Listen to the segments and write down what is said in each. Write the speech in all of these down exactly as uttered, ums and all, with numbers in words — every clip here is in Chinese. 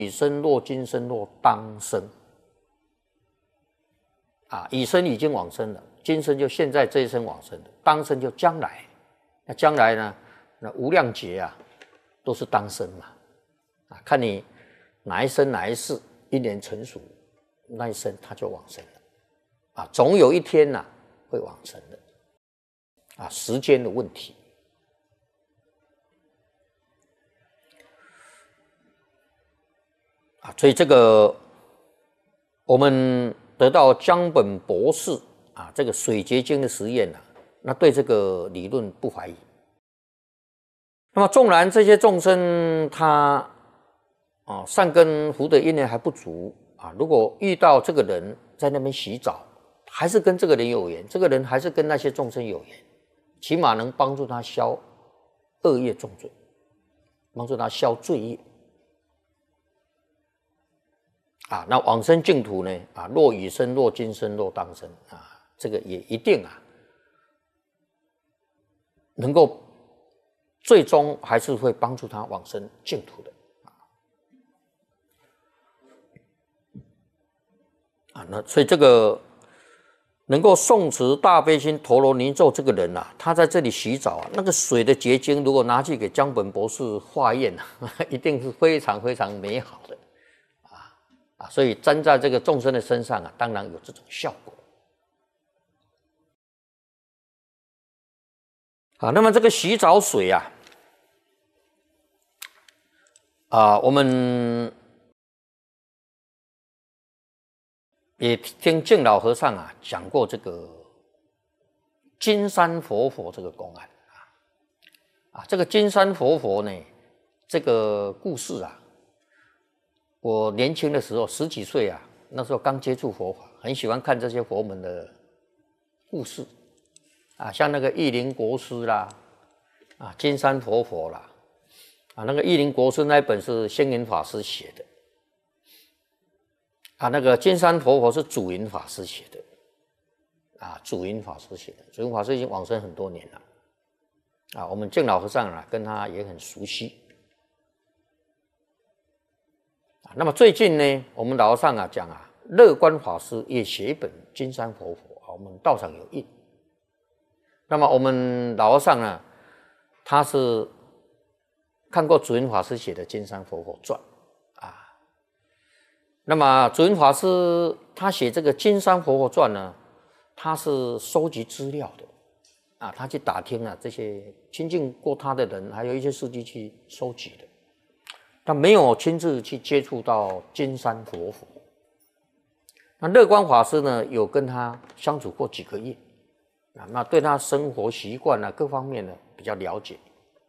以身若今生若当生啊，以身已经往生了，今生就现在这一生往生了，当生就将来。那将来呢？那无量劫啊，都是当生嘛啊，看你哪一生哪一世因缘成熟，那一生他就往生了啊，总有一天呐、啊、会往生的啊，时间的问题。啊，所以这个我们得到江本博士啊这个水结晶的实验啊，那对这个理论不怀疑。那么纵然这些众生他啊善根福德因缘还不足啊，如果遇到这个人在那边洗澡，还是跟这个人有缘，这个人还是跟那些众生有缘，起码能帮助他消恶业重罪，帮助他消罪业。啊，那往生净土呢？啊，若以身，若今生，若当生啊，这个也一定啊，能够最终还是会帮助他往生净土的啊。那所以这个能够诵持大悲心陀罗尼咒这个人啊，他在这里洗澡啊，那个水的结晶如果拿去给江本博士化验啊，一定是非常非常美好的。啊，所以粘在这个众生的身上啊，当然有这种效果。啊，那么这个洗澡水啊，啊，我们也听净老和尚啊讲过这个金山活佛这个公案啊，啊，这个金山活佛呢，这个故事啊。我年轻的时候十几岁啊，那时候刚接触佛法，很喜欢看这些佛门的故事啊，像那个译林国师啦，啊，金山活佛啦，啊，那个译林国师那一本是星云法师写的，啊，那个金山活佛是祖云法师写的，啊，祖云法师写的，祖云法师已经往生很多年了，啊，我们净老和尚啊跟他也很熟悉。那么最近呢，我们老和尚啊讲啊，乐观法师也写一本金山活佛啊，我们道场有印。那么我们老和尚呢，他是看过祖云法师写的《金山活佛传》啊。那么祖云法师他写这个《金山活佛传》呢，他是收集资料的啊，他去打听啊这些亲近过他的人，还有一些事迹去收集的。他没有亲自去接触到金山活佛，那乐观法师呢，有跟他相处过几个月，啊，那对他生活习惯啊各方面呢比较了解，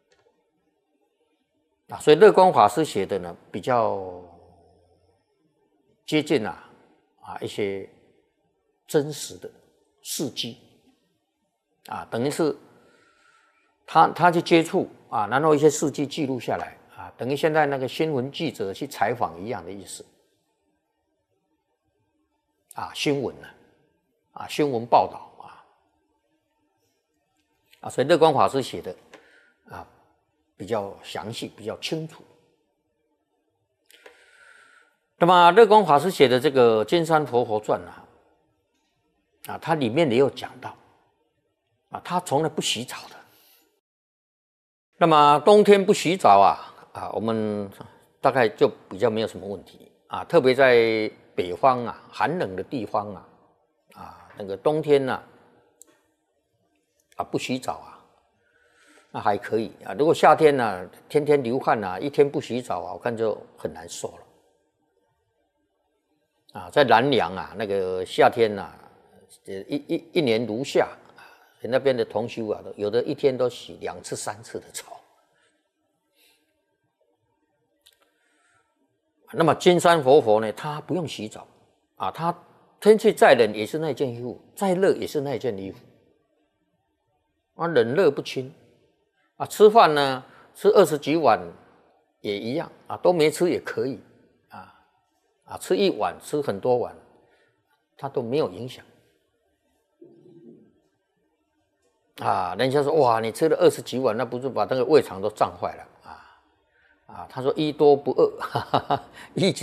啊，所以乐观法师写的呢比较接近啊啊一些真实的事迹，啊，等于是他他去接触啊，然后一些事迹记录下来。啊，等于现在那个新闻记者去采访一样的意思，啊，新闻呢，啊，新闻报道啊，啊，所以乐观法师写的啊比较详细，比较清楚。那么乐观法师写的这个《金山活佛传》啊，啊，它里面也有讲到，啊，他从来不洗澡的。那么冬天不洗澡啊。啊，我们大概就比较没有什么问题啊，特别在北方啊，寒冷的地方啊，啊，那个冬天呢、啊，啊不洗澡啊，那还可以啊。如果夏天呢、啊，天天流汗啊，一天不洗澡啊，我看就很难受了。啊，在南洋啊，那个夏天呐、啊，一一一年如夏，那边的同修啊，有的一天都洗两次、三次的澡。那么金山活佛呢，他不用洗澡啊，他天气再冷也是那件衣服，再热也是那件衣服，啊，冷热不侵啊。吃饭呢，吃二十几碗也一样啊，都没吃也可以啊啊，吃一碗吃很多碗，他都没有影响啊。人家说哇，你吃了二十几碗，那不是把那个胃肠都胀坏了啊啊，他说一多不二，哈哈哈，一。